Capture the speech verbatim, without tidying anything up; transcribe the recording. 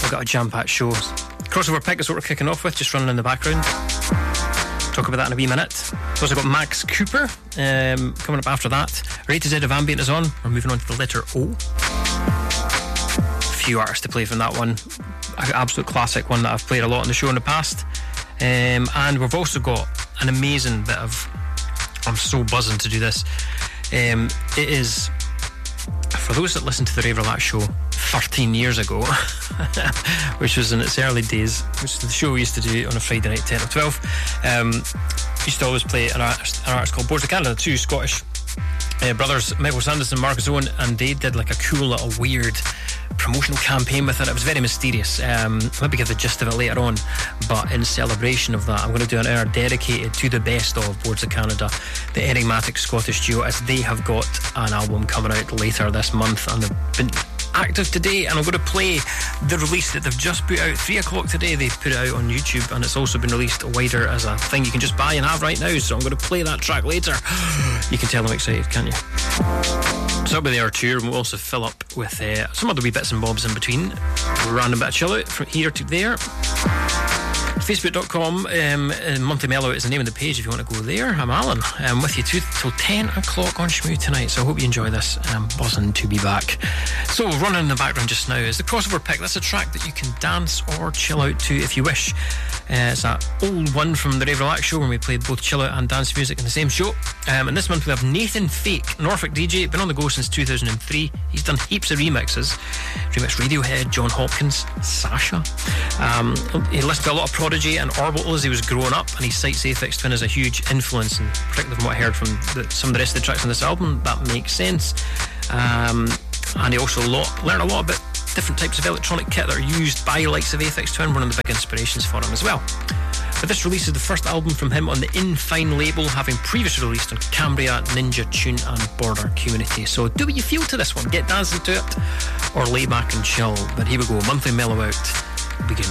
We've got a jam-packed show. Crossover pick is what we're kicking off with, just running in the background. Talk about that in a wee minute. We've also got Max Cooper um, coming up after that. Right to Z of Ambient is on. We're moving on to the letter O. A few artists to play from that one. An absolute classic, one that I've played a lot on the show in the past. Um, and we've also got an amazing bit of... I'm so buzzing to do this. Um, it is... For those that listened to the Rave Relax show thirteen years ago, which was in its early days, which is the show we used to do on a Friday night, ten or twelve, um, we used to always play an artist, an artist called Boards of Canada, two Scottish uh, brothers, Michael Sanderson and Marcus Owen, and they did like a cool little weird promotional campaign with it. It was very mysterious. um, I'll maybe give the gist of it later on, but in celebration of that I'm going to do an hour dedicated to the best of Boards of Canada, the enigmatic Scottish duo, as they have got an album coming out later this month and they've been active today, and I'm going to play the release that they've just put out. Three o'clock today they put it out on YouTube, and it's also been released wider as a thing you can just buy and have right now, so I'm going to play that track later. You can tell I'm excited, can't you? So that'll be the hour two, and we'll also fill up with uh, some other wee bits and bobs in between. A random bit of chill out from here to there. Facebook dot com um, Monthly Mellow is the name of the page if you want to go there. I'm Alan. I'm with you two till ten o'clock on Shmoo tonight, so I hope you enjoy this. I'm buzzing to be back. So running in the background just now is the Crossover Pick. That's a track that you can dance or chill out to if you wish. Uh, it's that old one from the Rave Relax show when we played both chill out and dance music in the same show. Um, and this month we have Nathan Fake, Norfolk D J, been on the go since two thousand three. He's done heaps of remixes. Remixed Radiohead, John Hopkins, Sasha. Um, he listened to a lot of Prodigy and Orbital as he was growing up, and he cites Aphex Twin as a huge influence, and particularly from what I heard from the, some of the rest of the tracks on this album, that makes sense. Um, and he also lot, learned a lot about different types of electronic kit that are used by the likes of Aphex Twin, one of the big inspirations for him as well. But this release is the first album from him on the Infine label, having previously released on Cambria, Ninja Tune and Border Community. So do what you feel to this one, get dancing to it or lay back and chill. But here we go, Monthly Mellow out. Begin.